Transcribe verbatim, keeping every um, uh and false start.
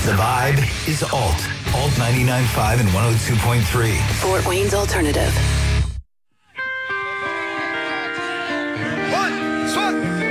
The vibe is Alt. Alt ninety-nine point five and one oh two point three. Fort Wayne's Alternative. One, two.